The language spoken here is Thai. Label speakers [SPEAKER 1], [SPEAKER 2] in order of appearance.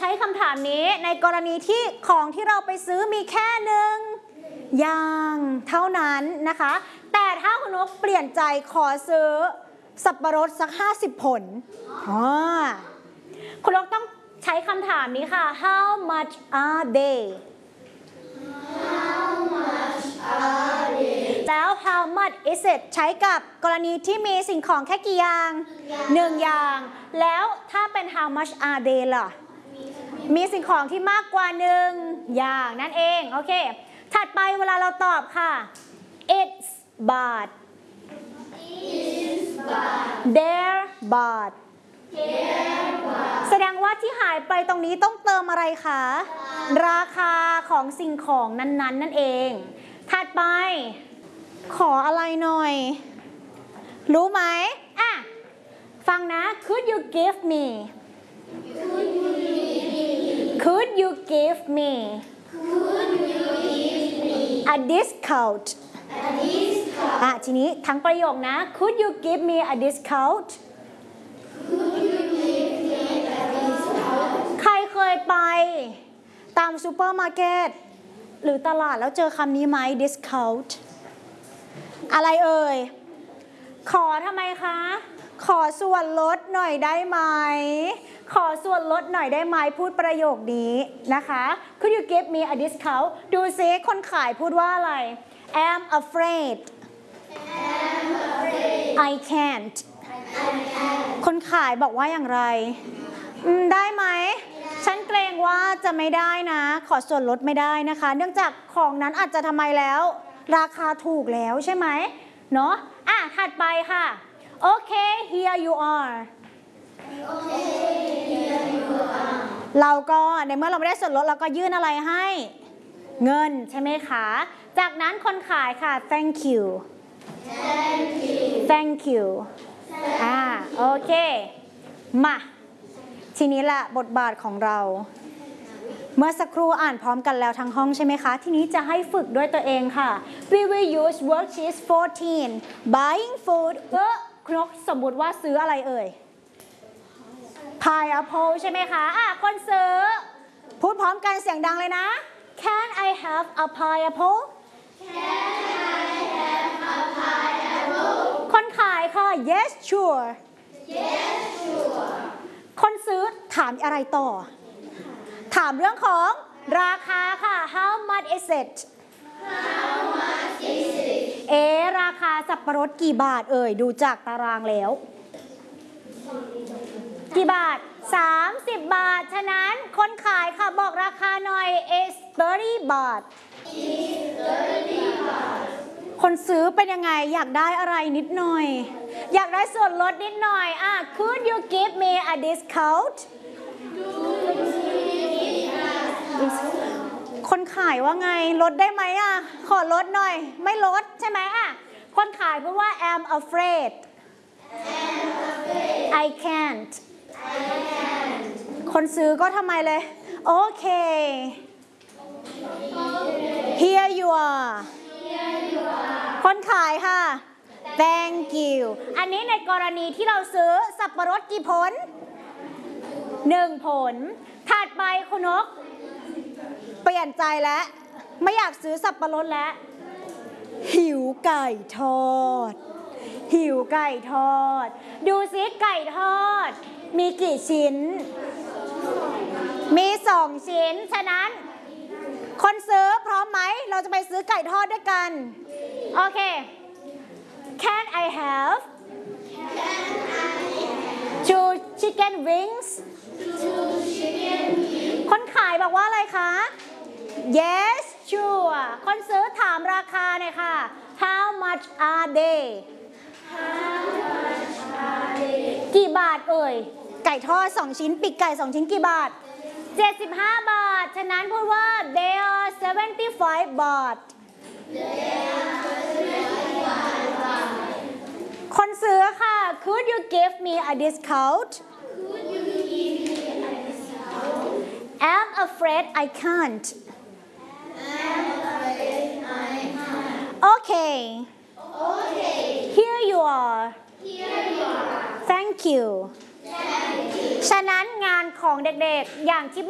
[SPEAKER 1] ช้คำถามนี้ในกรณีที่ของที่เราไปซื้อมีแค่หนึ่งอย่างเท่านั้นนะคะแต่ถ้าคุณนกเปลี่ยนใจขอซื้อสับปะรดสัก50 ผลคุณนกต้องใช้คำถามนี้ค่ะ How much are they แล้ว how much is it ใช้กับกรณีที่มีสิ่งของแค่กี่อย่าง1 อย่างแล้วถ้าเป็น how much are they ล่ะมีสิ่งของที่มากกว่า1 อย่างนั่นเองโอเคถัดไปเวลาเราตอบค่ะ it's บาท their บาทแสดงว่าที่หายไปตรงนี้ต้องเติมอะไรคะราคาของสิ่งของนั้นๆนั่นเองถัดไปขออะไรหน่อยรู้ไหมอ่ะฟังนะ could you give me could you give me a discount ทีนี้ทั้งประโยคนะ could you give me a discount ใครเคยไปตามซูเปอร์มาร์เก็ตหรือตลาดแล้วเจอคำนี้ไหม discount อะไรเอ่ยขอทำไมคะขอส่วนลดหน่อยได้ไหมขอส่วนลดหน่อยได้ไหมพูดประโยคนี้นะคะ Could you give me a discount ดูซิคนขายพูดว่าอะไร I'm afraid I can't คนขายบอกว่าอย่างไรได้ไหมฉันเกรงว่าจะไม่ได้นะขอส่วนลดไม่ได้นะคะเนื่องจากของนั้นอาจจะทำไมแล้วราคาถูกแล้วใช่ไหมเนาะถัดไปค่ะโอเค here you are เราก็ในเมื่อเราไม่ได้ส่วนลดเราก็ยื่นอะไรให้เงินใช่ไหมคะจากนั้นคนขายค่ะ thank you thank you โอเคมาทีนี้แหละบทบาทของเราเมื่อสักครู่อ่านพร้อมกันแล้วทั้งห้องใช่ไหมคะทีนี้จะให้ฝึกด้วยตัวเองค่ะ we will use worksheet 14 buying food ครกสมมุติว่าซื้ออะไรเอ่ย pineapple ใช่ไหมคะคนซื้อพูดพร้อมกันเสียงดังเลยนะ Can I have a pineapple Can I have a pineapple คนขายค่ะ Yes sure Yes sure คนซื้อถามอะไรต่อถามเรื่องของราคาค่ะ How much is it How much is it ราคาสับปะรดกี่บาทเอ่ยดูจากตารางแล้วกี่บาท30 บาทฉะนั้นคนขายค่ะบอกราคาหน่อย is 30 บาท คนซื้อเป็นยังไงอยากได้อะไรนิดหน่อยอยากได้ส่วนลดนิดหน่อยCould you give me a discountคนขายว่าไงลดได้ไหมขอลดหน่อยไม่ลดใช่ไหมคนขายพูดว่า I'm afraid I can't คนซื้อก็ทำไมเลยโอเค Here you are คนขายค่ะ Thank you อันนี้ในกรณีที่เราซื้อสับปะรดกี่ผล1 ผลถัดไปคุณนกเปลี่ยนใจแล้วไม่อยากซื้อสับปะรดแล้วหิวไก่ทอดหิวไก่ทอดดูซิไก่ทอดมีกี่ชิ้นมี2 ชิ้นฉะนั้นคนซื้อพร้อมไหมเราจะไปซื้อไก่ทอดด้วยกันโอเค Can I have 2 chicken wings คนขายบอกว่าอะไรคะ Yes sure คนซื้อถามราคาหน่อยค่ะ How much are they กี่บาทเอ่ยไก่ทอด2 ชิ้นปีกไก่2 ชิ้นกี่บาท75 บาทฉะนั้นพูดว่า they are 75 บาทคนซื้อค่ะ Could you give me a discount I'm afraid I can't Okay Here you are Thank you ฉะนั้นงานของเด็กๆอย่างที่